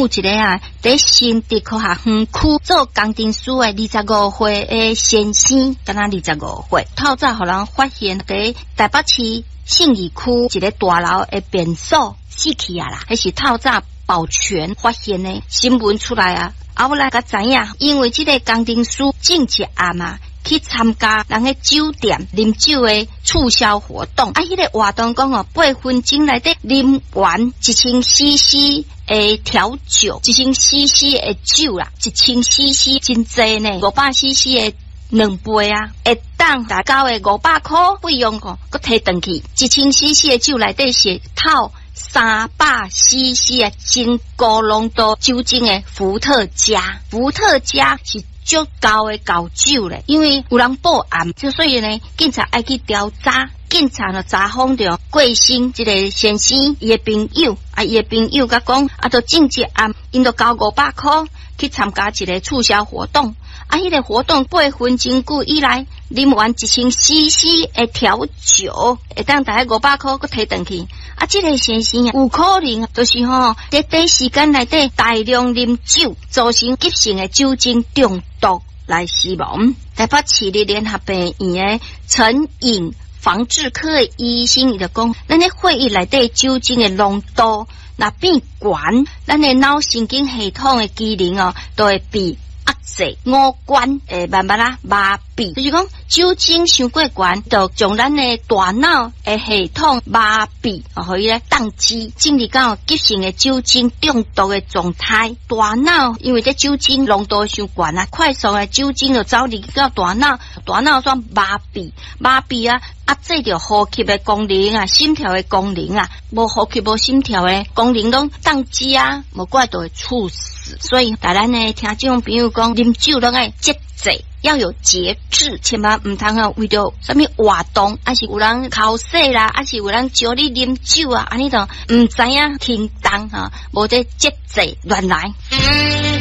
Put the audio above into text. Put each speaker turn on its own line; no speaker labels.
有一个啊，在新竹科学园区做工程师的25岁的先生，敢若25岁，透早互人发现在台北市信义区一个大楼的便所死去啊啦，迄是透早保全发现的新闻出来啊。后来才知影，因为这个工程师前一暗啊去参加人个酒店啉酒的促销活动，啊，迄个活动讲哦，8分钟内底啉完1000cc 的调酒，1000cc 的酒啦，1000cc 真济呢，500cc 的2杯啊，会当大交的500块费用哦，佮摕回去，1000cc 的酒内底是套300cc 的真高浓度酒精的伏特加，伏特加是足高的高酒咧，因为有人报案，所以呢，警察爱去调查。警察就查访着贵姓这个先生，伊的朋友，伊的朋友甲讲，都正一暗，因就交500块去参加一个促销活动。迄个活动8分钟久以来，啉完1000cc 的调酒，会当大概500块佮摕回去。这个先生有可能就是在短时间内底大量啉酒，造成急性的酒精中毒来死亡。台北市立联合病院的成瘾防治科的医生就讲，咱的血液内底酒精的浓度若变悬，咱的脑神经系统的机能都会变压制，五官慢慢啊麻痹，就是讲酒精伤过悬，就将咱的大脑的系统麻痹，互伊咧宕机，进入到急性的酒精中毒的状态。大脑因为这酒精浓度伤悬啊，快速的酒精就走入到大脑，大脑煞麻痹啊，压制着呼吸的功能啊，心跳的功能啊，无呼吸无心跳的功能拢宕机啊，无怪就会猝死。所以大咱呢听众朋友讲，啉酒拢爱节制。要有节制，千万唔通为着什么活动，还是有人考试啦，还是有人叫你啉酒啊，安尼就唔知影轻重无得节制乱来。